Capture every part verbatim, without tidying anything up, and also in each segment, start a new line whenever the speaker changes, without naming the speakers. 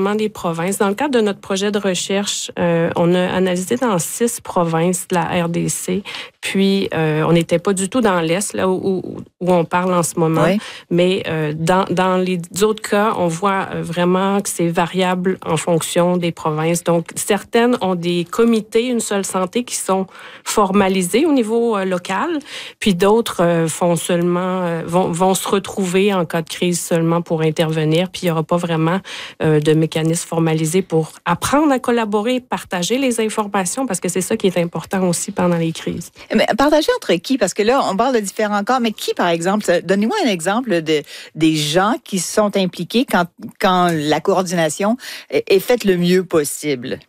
dépendamment des provinces. Dans le cadre de notre projet de recherche, euh, on a analysé dans six provinces de la R D C. Puis, euh, on n'était pas du tout dans l'Est, là où, où, où on parle en ce moment. Oui. Mais euh, dans, dans les autres cas, on voit vraiment que c'est variable en fonction des provinces. Donc, certaines ont des comités Une Seule Santé qui sont formalisés au niveau euh, local, puis d'autres euh, font seulement, euh, vont, vont se retrouver en cas de crise seulement pour intervenir, puis il n'y aura pas vraiment euh, de mécanisme formalisé pour apprendre à collaborer, partager les informations, parce que c'est ça qui est important aussi pendant les crises.
Mais partager entre qui? Parce que là, on parle de différents cas, mais qui, par exemple? Donnez-moi un exemple de, des gens qui sont impliqués quand, quand la coordination est faite le mieux possible.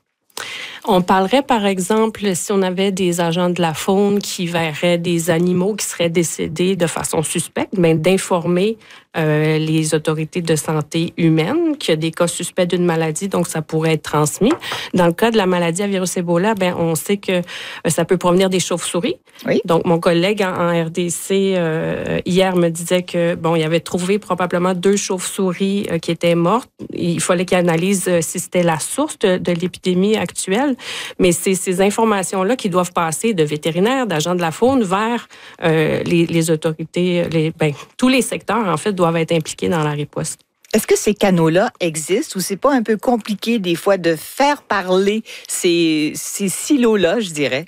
On parlerait, par exemple, si on avait des agents de la faune qui verraient des animaux qui seraient décédés de façon suspecte, bien, d'informer euh, les autorités de santé humaine qu'il y a des cas suspects d'une maladie, donc ça pourrait être transmis. Dans le cas de la maladie à virus Ebola, bien, on sait que euh, ça peut provenir des chauves-souris. Oui. Donc, mon collègue en, en R D C euh, hier me disait que, bon, il avait trouvé probablement deux chauves-souris euh, qui étaient mortes. Il fallait qu'il analyse euh, si c'était la source de, de l'épidémie actuelle. Mais c'est ces informations-là qui doivent passer de vétérinaires, d'agents de la faune vers euh, les, les autorités, les, ben, tous les secteurs, en fait, doivent être impliqués dans la riposte.
Est-ce que ces canaux-là existent ou c'est pas un peu compliqué des fois de faire parler ces, ces silos-là, je dirais?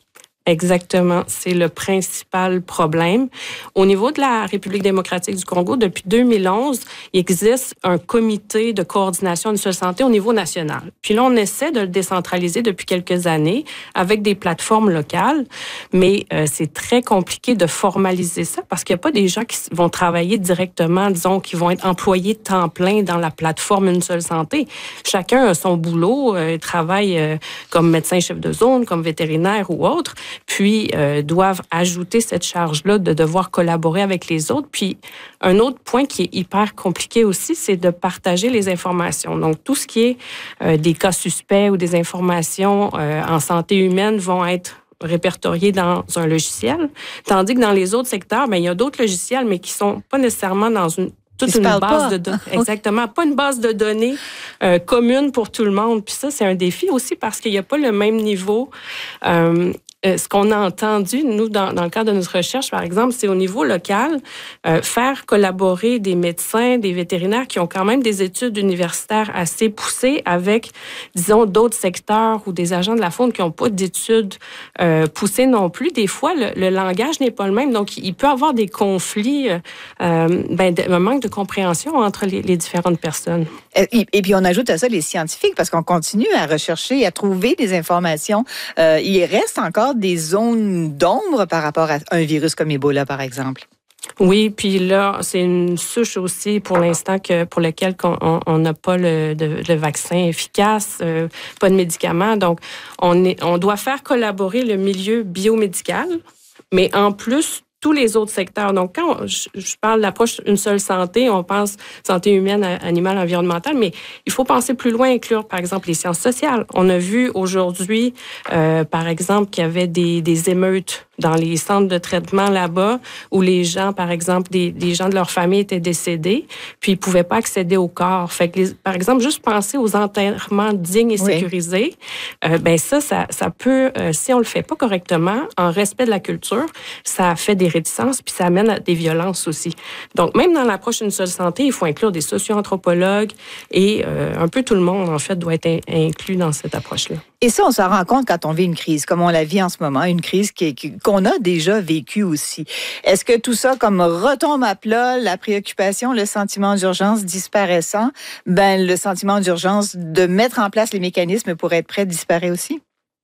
Exactement, c'est le principal problème. Au niveau de la République démocratique du Congo, depuis deux mille onze, il existe un comité de coordination Une Seule Santé au niveau national. Puis là, on essaie de le décentraliser depuis quelques années avec des plateformes locales, mais euh, c'est très compliqué de formaliser ça parce qu'il n'y a pas des gens qui vont travailler directement, disons, qui vont être employés de temps plein dans la plateforme Une Seule Santé. Chacun a son boulot, euh, travaille euh, comme médecin chef de zone, comme vétérinaire ou autre, puis euh, doivent ajouter cette charge-là de devoir collaborer avec les autres. Puis un autre point qui est hyper compliqué aussi, c'est de partager les informations. Donc tout ce qui est euh, des cas suspects ou des informations euh, en santé humaine vont être répertoriés dans un logiciel, tandis que dans les autres secteurs, bien, il y a d'autres logiciels, mais qui sont pas nécessairement dans une toute une base
pas.
de données. Exactement. Pas une base de données euh, commune pour tout le monde. Puis ça, c'est un défi aussi parce qu'il n'y a pas le même niveau. Euh, euh, ce qu'on a entendu, nous, dans, dans le cadre de notre recherche, par exemple, c'est au niveau local, euh, faire collaborer des médecins, des vétérinaires qui ont quand même des études universitaires assez poussées avec, disons, d'autres secteurs ou des agents de la faune qui n'ont pas d'études euh, poussées non plus. Des fois, le, le langage n'est pas le même. Donc, il peut y avoir des conflits, euh, ben, un manque de compréhension entre les, les différentes personnes.
Et, et puis, on ajoute à ça les scientifiques parce qu'on continue à rechercher, à trouver des informations. Euh, il reste encore des zones d'ombre par rapport à un virus comme Ebola, par exemple.
Oui, puis là, c'est une souche aussi pour l'instant que pour lequel on n'a pas le, de, le vaccin efficace, euh, pas de médicaments. Donc, on, est, on doit faire collaborer le milieu biomédical, mais en plus, tous les autres secteurs. Donc, quand je, je parle de l'approche Une Seule Santé, on pense santé humaine, animale, environnementale, mais il faut penser plus loin, inclure, par exemple, les sciences sociales. On a vu aujourd'hui, euh, par exemple, qu'il y avait des, des émeutes dans les centres de traitement là-bas, où les gens, par exemple, des, des gens de leur famille étaient décédés, puis ils pouvaient pas accéder au corps. Fait que, les, par exemple, juste penser aux enterrements dignes et oui. sécurisés, euh, ben ça, ça, ça peut, euh, si on le fait pas correctement, en respect de la culture, ça fait des réticences, puis ça amène à des violences aussi. Donc, même dans l'approche Une Seule Santé, il faut inclure des socio-anthropologues et euh, un peu tout le monde, en fait, doit être in- inclus dans cette approche-là.
Et ça, on s'en rend compte quand on vit une crise, comme on la vit en ce moment, une crise qui, qui, qu'on a déjà vécue aussi. Est-ce que tout ça, comme retombe à plat, la préoccupation, le sentiment d'urgence disparaissant, ben le sentiment d'urgence de mettre en place les mécanismes pour être prêt disparaît aussi?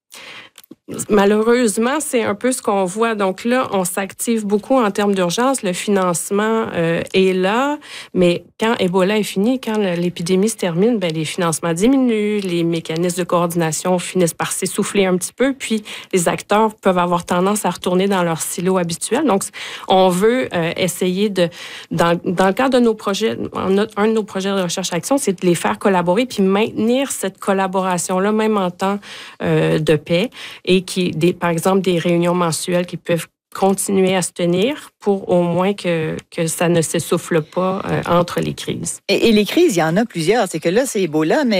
Malheureusement, c'est un peu ce qu'on voit. Donc là, on s'active beaucoup en termes d'urgence. Le financement euh, est là, mais quand Ebola est fini, quand l'épidémie se termine, ben les financements diminuent, les mécanismes de coordination finissent par s'essouffler un petit peu, puis les acteurs peuvent avoir tendance à retourner dans leur silo habituel. Donc, on veut euh, essayer de, dans, dans le cadre de nos projets, notre, un de nos projets de recherche-action, c'est de les faire collaborer puis maintenir cette collaboration-là, même en temps euh, de paix, et qui, des, par exemple, des réunions mensuelles qui peuvent continuer à se tenir pour au moins que, que ça ne s'essouffle pas euh, entre les crises.
Et, et les crises, il y en a plusieurs. C'est que là, c'est Ebola, mais